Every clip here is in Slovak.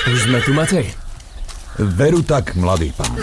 Už sme tu, Matej? Veru tak, mladý pán.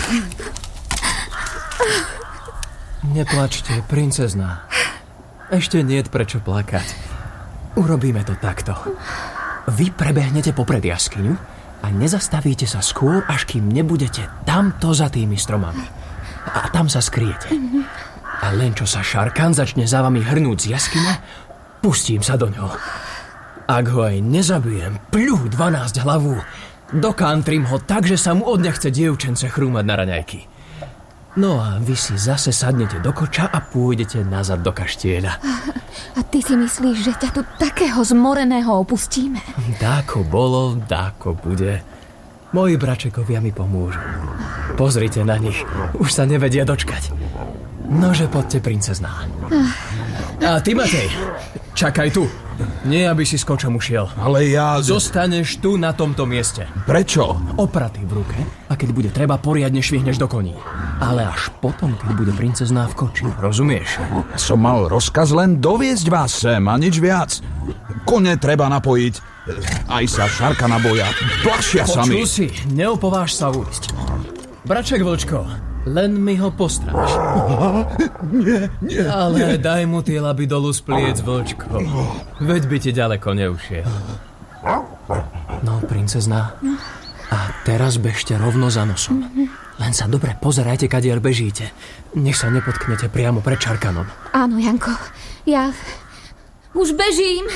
Neplačte, princezná. Ešte niet prečo plakať. Urobíme to takto. Vy prebehnete popred jaskyňu a nezastavíte sa skôr, až kým nebudete tamto za tými stromami. A tam sa skryjete. A len čo sa Šarkan začne za vami hrnúť z jaskyne, pustím sa do ňoho. Ak ho aj nezabijem, pľuh 12 hlavu, dokantrím ho tak, že sa mu odnechce dievčence chrúmať na raňajky. No a vy si zase sadnete do koča a pôjdete nazad do kaštieľa. A ty si myslíš, že ťa tu takého zmoreného opustíme? Dáko bolo, dáko bude. Moji bračekovia mi pomôžu. Pozrite na nich, už sa nevedia dočkať. Nože poďte, princezná. A ty, Matej, čakaj tu. Nie, aby si s kočom ušiel. Ale ja... Zostaneš tu na tomto mieste. Prečo? Opratý v ruke a keď bude treba, poriadne švihneš do koní. Ale až potom, keď bude princezná v koči. Rozumieš? Som mal rozkaz len doviesť vás sem a nič viac. Kone treba napojiť. Aj sa Šarkana boja. Plašia sami. Počul si, neopováž sa ujsť. Braček Vlčko, len mi ho postráž. Nie. Ale daj mu tie laby dolu z pliec, Vlčko. Veď by ti ďaleko neušiel. No, princezná. A teraz bežte rovno za nosom. Len sa dobre pozerajte, kadiaľ bežíte. Nech sa nepotknete priamo pred Šarkanom. Áno, Janko. Ja už bežím.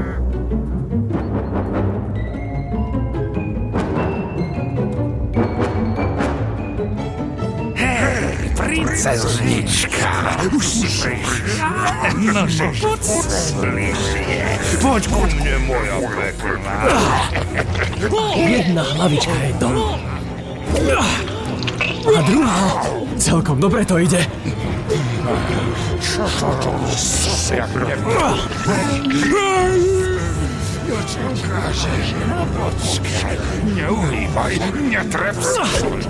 Princeznička, už si prišla. Nože, poď sa bližšie. Poď ku mne, moja pekná. Jedna hlavička je dolu. A druhá. Celkom dobre to ide. Čo to siakne? Čo kážeš? No počkaj, neuhýbaj, netrep sa.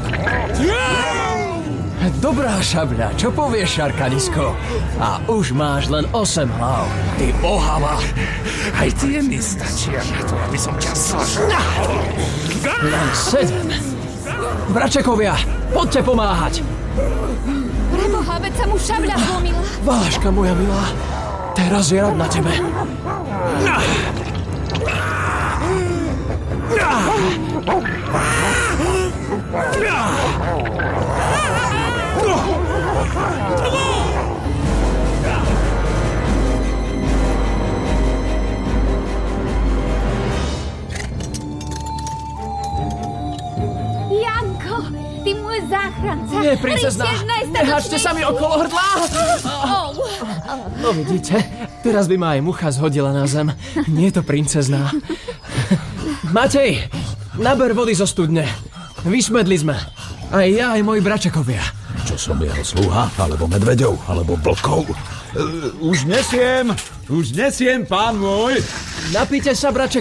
Dobrá šabľa, čo povieš, Šarkanisko? A už máš len 8 hlav. Ty ohava. Aj tie mi stačia na to, aby som ťa zlažal. Len 7. Bračekovia, poďte pomáhať. Preboha, veď sa mu šabľa zlomila. Váška moja milá, teraz je rad na tebe. Janko, ty môj záchranca. Nie, princezná, neháčte sa mi okolo hrdla. No vidíte, teraz by ma aj mucha zhodila na zem. Nie je to princezná. Matej, naber vody zo studne. Vysmedli sme. Aj ja, aj moji bračekovia. Čo som jeho sluha, alebo medveďov, alebo vlkov? Už nesiem, pán môj. Napíte sa, braček.